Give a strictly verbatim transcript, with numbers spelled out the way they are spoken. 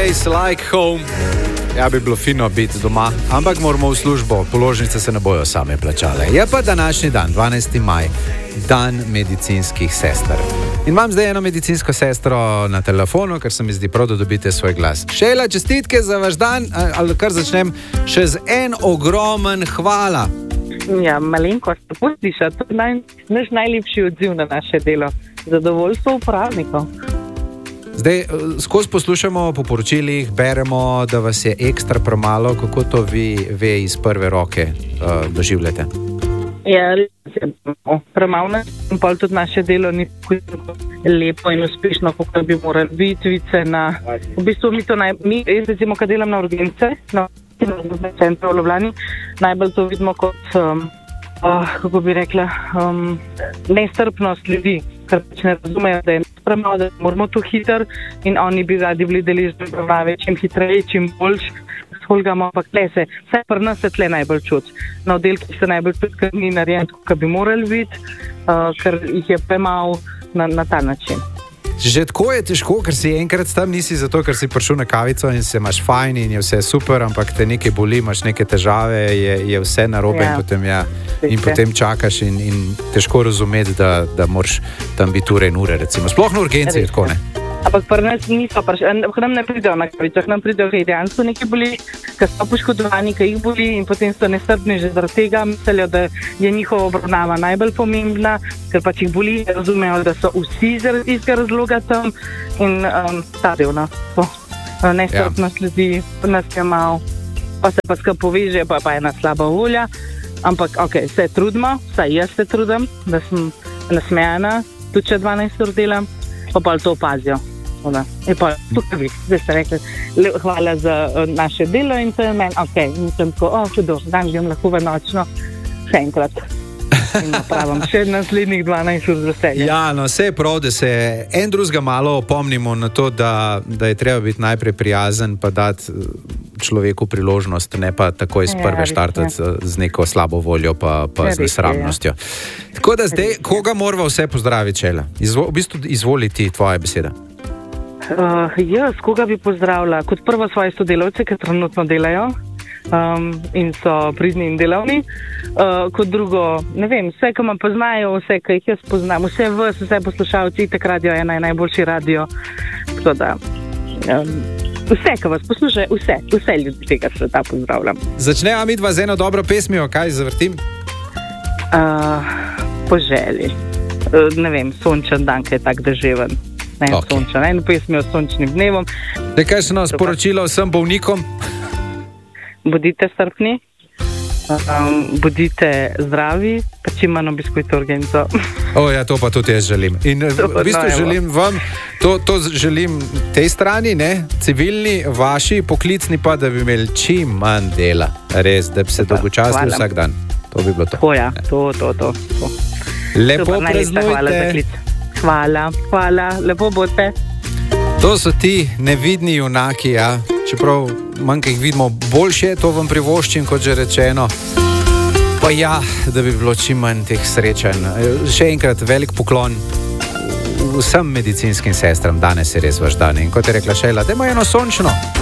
place like home. Ja, bi bilo fino biti doma, ampak moramo v službo, položnice se ne bojo same plačale. Je pa današnji dan, dvanajsti maj, dan medicinskih sester. In imam zdaj eno medicinsko sestro na telefonu, ker se mi zdi prav, da dobite svoj glas. Šejla, čestitke za vaš dan, ali kar začnem še z en ogromen hvala. Ja, malenkost, posliša, to je naj, naš najlepši odziv na naše delo. Zadovoljstvo uporabnikov. Zdaj, skozi poslušamo po poročilih, beremo, da vas je ekstra premalo. Kako to vi ve iz prve roke uh, doživljate? Ja, res je premalo. In pol tudi naše delo ni tako lepo in uspešno, kako bi morali biti. Vice na, v bistvu mi to naj, mi, jaz recimo, kad delam na urgence, na centru v Ljubljani, najbolj to vidimo kot, um, uh, kako bi rekla, um, nestrpnost ljudi, ker pač ne razumejo, da je premalo, da moramo to hiter in oni bi radi bili deležni obravnave čim hitreje, čim boljš, sholgamo, ampak tle se, vse pri nas se tle najbolj čuti. Na oddelkih se najbolj čuti, ker ni narejen tako, kot bi morali biti, uh, ker jih je premalo na, na ta način. Že tako je težko, ker si enkrat tam nisi zato, ker si prišel na kavico in se imaš fajn in je vse super, ampak te nekaj boli, imaš neke težave, je, je vse narobe ja. in, potem, ja, in potem čakaš in, in težko razumeti, da, da moraš tam biti ure in ure, recimo. Sploh na urgenci je tako, ne? Ampak pri nas niso, k nam ne pridejo na kavico, k nam pridejo, kaj dejansko nekaj boli, ker so poškodovani, kaj jih boli in potem so nestrpni že zaradi tega, mislijo, da je njihova obravnava najbolj pomembna, ker pač jih boli, razumejo, da so vsi zaradi istega razloga tam in um, ta del, no, to nestrpnost ja. ljudi, pri nas je malo, pa se pa skupaj poveže, pa, pa je ena slaba volja, ampak ok, se trudimo, vsaj jaz se trudim, da sem nasmejana, tudi če dvanajst ur delam, pa pa to opazijo. Je pa tukaj vi, zdaj ste rekli, hvala za uh, naše delo in to je meni, ok, in sem tako, oh, hudo, dan grem lahko v nočno, še enkrat. In napravim še naslednjih dvanajst ur z veseljem. Ja, no, vse je prav, da se en drugega malo opomnimo na to, da, da je treba biti najprej prijazen, pa dati človeku priložnost, ne pa takoj iz prve ja, štartati ja. z neko slabo voljo, pa, pa ja, z nesramnostjo. Ja. Tako da zdaj, koga morava vse pozdraviti, Šejla? Izvo, v bistvu izvoliti tvoje besede. Uh, jaz, koga bi pozdravila? Kot prvo svoje sodelavce, ki trenutno delajo um, in so pridni in delavni. Uh, kot drugo, ne vem, vse, ki me poznajo, vse, ki jih jaz poznam, vse vas, vse poslušalci, itak radio je naj, najboljši radio. Tako da, um, vse, ki vas poslušajo, vse, vse ljudi tega sveta pozdravljam. Začneva midva z eno dobro pesmijo, kaj zavrtim? Uh, po želji. Uh, ne vem, sončen dan, ki je tak deževen. Ne, okay. sončen, eno pesmijo s sončnim dnevom. Da, kaj se nam sporočilo vsem bolnikom? Bodite strpni, um, bodite zdravi, pa čim manj obiskujte urgenco. O, ja, to pa tudi jaz želim. In v bistvu želim vam, to, to želim tej strani, ne, civilni, vaši, poklicni pa, da bi imeli čim manj dela. Res, da bi se dolgočasili vsak dan. To bi bilo to. O ja, to, to, to. to. Lepo praznujte. Hvala, hvala, lepo bote. To so ti nevidni junaki, ja. Čeprav manj, ki jih vidimo, boljše to vam privoščim, kot že rečeno. Pa ja, da bi bilo čim manj teh srečanj. Še enkrat velik poklon vsem medicinskim sestram. Danes je res vaš dan. In kot je rekla Šejla, dajmo eno sončno.